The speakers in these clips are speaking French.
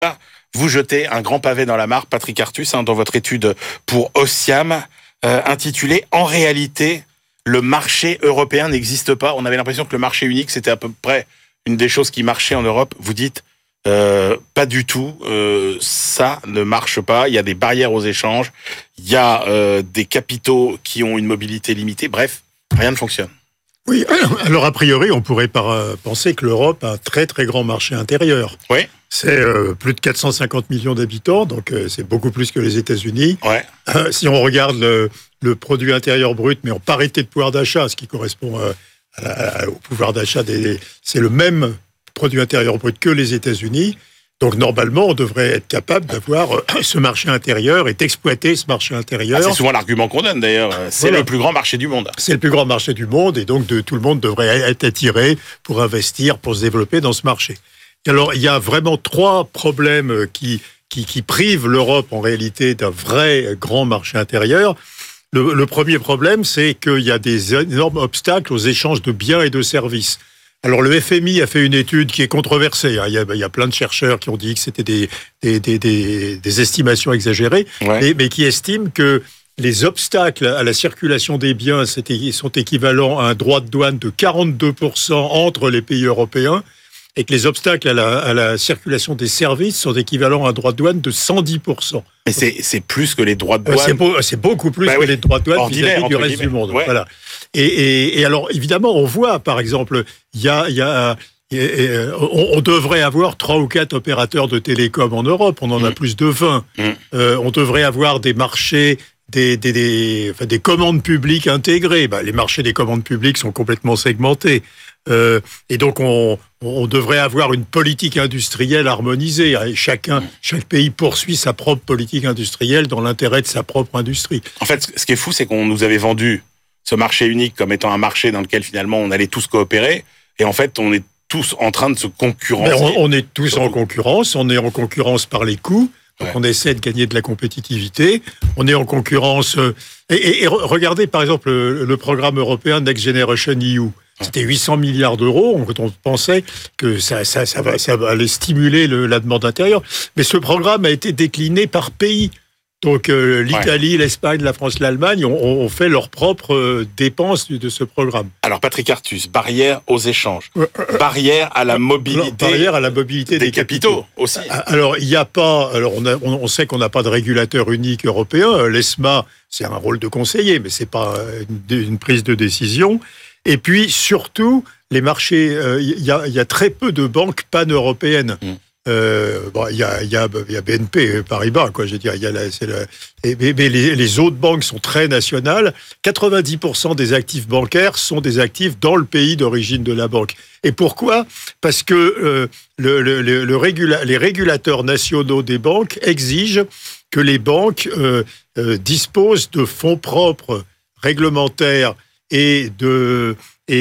Vous jetez un grand pavé dans la mare, Patrick Artus, dans votre étude pour Ossiam, intitulée « En réalité, le marché européen n'existe pas ». On avait l'impression que le marché unique, c'était à peu près une des choses qui marchait en Europe. Vous dites pas du tout, ça ne marche pas. Il y a des barrières aux échanges, il y a des capitaux qui ont une mobilité limitée. Bref, rien ne fonctionne. Oui, alors a priori, on pourrait penser que l'Europe a un très très grand marché intérieur. Oui. C'est plus de 450 millions d'habitants, donc c'est beaucoup plus que les États-Unis. Ouais. Si on regarde le produit intérieur brut, mais en parité de pouvoir d'achat, ce qui correspond au pouvoir d'achat, c'est le même produit intérieur brut que les États-Unis. Donc normalement, on devrait être capable d'avoir ce marché intérieur et d'exploiter ce marché intérieur. C'est souvent l'argument qu'on donne d'ailleurs. C'est le plus grand marché du monde. C'est le plus grand marché du monde et donc tout le monde devrait être attiré pour investir, pour se développer dans ce marché. Alors, il y a vraiment trois problèmes qui privent l'Europe, en réalité, d'un vrai grand marché intérieur. Le premier problème, c'est qu'il y a des énormes obstacles aux échanges de biens et de services. Alors, le FMI a fait une étude qui est controversée. Il y a plein de chercheurs qui ont dit que c'était des estimations exagérées, ouais. mais qui estiment que les obstacles à la circulation des biens sont équivalents à un droit de douane de 42% entre les pays européens, et que les obstacles à la circulation des services sont équivalents à un droit de douane de 110%. Mais c'est plus que les droits de douane. C'est beaucoup plus que les droits de douane vis-à-vis du reste du monde. Ouais. Voilà. Et alors, évidemment, on voit, par exemple, on devrait avoir 3 ou 4 opérateurs de télécom en Europe. On en a plus de 20. On devrait avoir des marchés, des commandes publiques intégrées. Les marchés des commandes publiques sont complètement segmentés. Et donc, on devrait avoir une politique industrielle harmonisée. Chaque pays poursuit sa propre politique industrielle dans l'intérêt de sa propre industrie. En fait, ce qui est fou, c'est qu'on nous avait vendu ce marché unique comme étant un marché dans lequel, finalement, on allait tous coopérer. Et en fait, on est tous en train de se concurrencer. On est tous en concurrence. On est en concurrence par les coûts. Donc, on essaie de gagner de la compétitivité. On est en concurrence. Et regardez, par exemple, le programme européen Next Generation EU. C'était 800 milliards d'euros. On pensait que ça allait stimuler la demande intérieure. Mais ce programme a été décliné par pays. Donc l'Italie, l'Espagne, la France, l'Allemagne ont fait leurs propres dépenses de ce programme. Alors Patrick Artus, barrière aux échanges, barrière à la mobilité, des capitaux aussi. Alors il n'y a pas. Alors on sait qu'on n'a pas de régulateur unique européen. L'ESMA, c'est un rôle de conseiller, mais c'est pas une prise de décision. Et puis, surtout, les marchés, il y a très peu de banques pan-européennes. Il y a BNP Paribas, quoi. Je veux dire, mais les autres banques sont très nationales. 90% des actifs bancaires sont des actifs dans le pays d'origine de la banque. Et pourquoi ? Parce que les régulateurs nationaux des banques exigent que les banques disposent de fonds propres réglementaires et de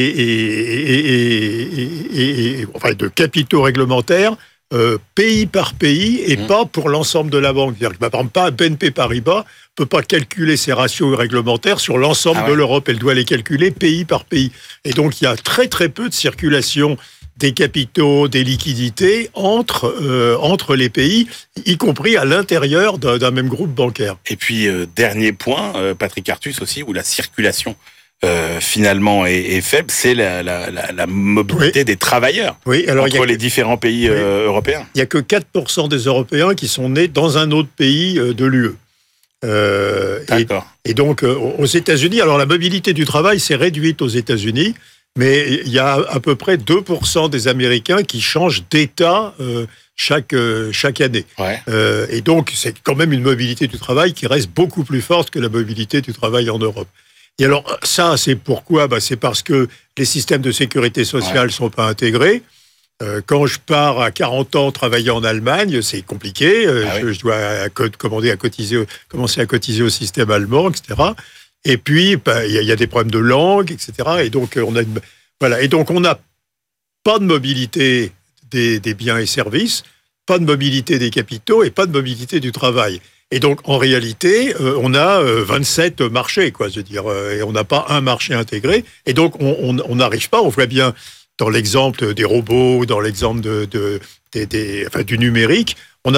capitaux réglementaires pays par pays et pas pour l'ensemble de la banque. C'est-à-dire que, par exemple, BNP Paribas ne peut pas calculer ses ratios réglementaires sur l'ensemble de l'Europe. Elle doit les calculer pays par pays. Et donc, il y a très très peu de circulation des capitaux, des liquidités entre les pays, y compris à l'intérieur d'un même groupe bancaire. Et puis, dernier point, Patrick Artus aussi, où la circulation finalement est faible, c'est la mobilité des travailleurs entre les différents pays européens. Il n'y a que 4% des Européens qui sont nés dans un autre pays de l'UE. D'accord. Et donc, aux États-Unis, alors la mobilité du travail s'est réduite aux États-Unis, mais il y a à peu près 2% des Américains qui changent d'État chaque année. Ouais. Et donc, c'est quand même une mobilité du travail qui reste beaucoup plus forte que la mobilité du travail en Europe. Et alors, ça, c'est pourquoi ? C'est parce que les systèmes de sécurité sociale ne sont pas intégrés. Quand je pars à 40 ans travailler en Allemagne, c'est compliqué. Je dois commencer à cotiser au système allemand, etc. Et puis, il y a des problèmes de langue, etc. Et donc, on n'a pas de mobilité des biens et services, pas de mobilité des capitaux et pas de mobilité du travail. Et donc, en réalité, on a 27 marchés, quoi, je veux dire, et on n'a pas un marché intégré. Et donc, on n'arrive pas, on voit bien dans l'exemple des robots, dans l'exemple du numérique,